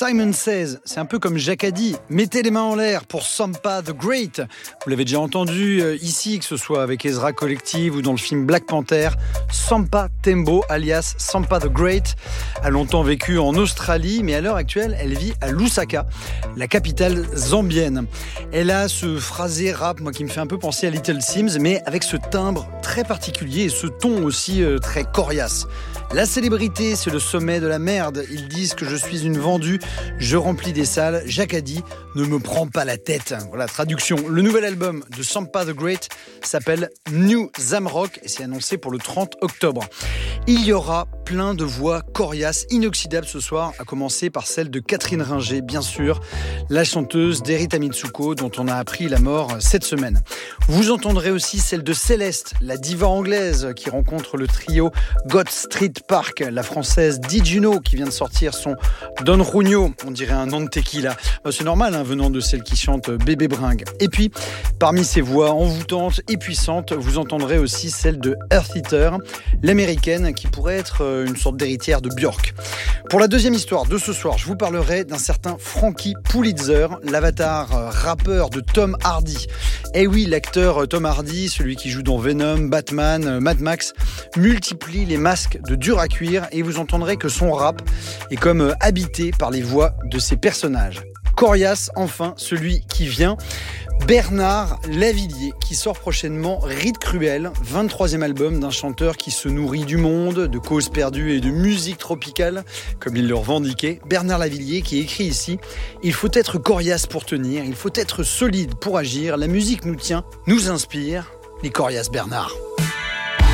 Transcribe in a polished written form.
Simon Says, c'est un peu comme Jacques a dit, mettez les mains en l'air pour Sampa the Great. Vous l'avez déjà entendu ici, que ce soit avec Ezra Collective ou dans le film Black Panther. Sampa Tembo, alias Sampa the Great, a longtemps vécu en Australie, mais à l'heure actuelle, elle vit à Lusaka, la capitale zambienne. Elle a ce phrasé rap, moi, qui me fait un peu penser à Little Sims, mais avec ce timbre très particulier et ce ton aussi très coriace. La célébrité, c'est le sommet de la merde. Ils disent que je suis une vendue, je remplis des salles. Jacques a dit, ne me prends pas la tête. Voilà, traduction. Le nouvel album de Sampa the Great s'appelle New Zamrock et c'est annoncé pour le 30 octobre. Il y aura plein de voix coriaces, inoxydables ce soir, à commencer par celle de Catherine Ringer, bien sûr, la chanteuse d'Erita Mitsuko, dont on a appris la mort cette semaine. Vous entendrez aussi celle de Céleste, la diva anglaise qui rencontre le trio God Street Park, la française Di Juno qui vient de sortir son Don Junio, on dirait un nom de tequila. C'est normal venant de celle qui chante Bébé Bringue. Et puis, parmi ces voix envoûtantes et puissantes, vous entendrez aussi celle de Earth Eater, l'américaine qui pourrait être une sorte d'héritière de Björk. Pour la deuxième histoire de ce soir, je vous parlerai d'un certain Frankie Pulitzer, l'avatar rappeur de Tom Hardy. Et oui, l'acteur Tom Hardy, celui qui joue dans Venom, Batman, Mad Max, multiplie les masques de dur à cuire et vous entendrez que son rap est comme habité par les voix de ses personnages. Coriace, enfin, celui qui vient, Bernard Lavilliers, qui sort prochainement Rite Cruel, 23e album d'un chanteur qui se nourrit du monde, de causes perdues et de musique tropicale, comme il le revendiquait. Bernard Lavilliers qui écrit ici « Il faut être coriace pour tenir, il faut être solide pour agir, la musique nous tient, nous inspire, les coriaces Bernard ».